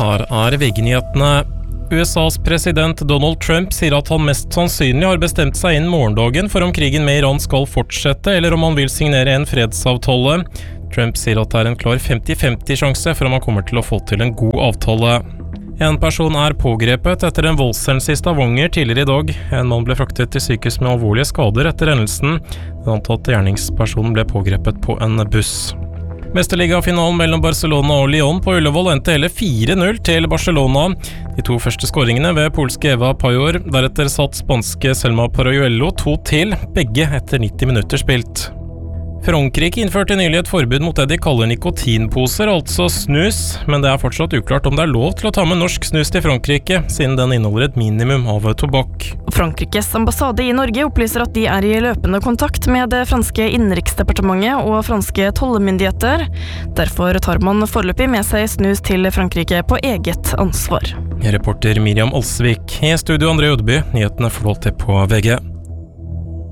Her VG-nyhetene. USAs president Donald Trump sier at han mest sannsynlig har bestemt seg innen morgendagen for om krigen med Iran skal fortsette, eller om han vil signere en fredsavtale. Trump sier at det er en klar 50-50 sjanse for om han kommer til å få til en god avtale. En person er pågrepet etter en voldshendelse i Stavanger tidligere i dag. En mann ble fraktet til sykehus med alvorlige skader etter hendelsen. Den antatte gjerningspersonen ble pågrepet på en buss. Mesterligafinalen mellom Barcelona og Lyon på Ullevål endte hele 4-0 til Barcelona. De to første skåringene ved polske Eva Pajor, deretter satt spanske Selma Parayuelo 2 til, begge etter 90 minutter spilt. Frankrike innførte nylig et forbud mot det de kaller nikotinposer, altså snus, men det er fortsatt uklart om det er lov til å ta med norsk snus til Frankrike, siden den inneholder et minimum av tobakk. Frankrikes ambassade i Norge opplyser at de er i løpende kontakt med det franske innenriksdepartementet og franske tollmyndigheter. Derfor tar man foreløpig med seg snus til Frankrike på eget ansvar. Reporter Miriam Alsvik. I studio André Udby, nyhetene forholdt til på VG.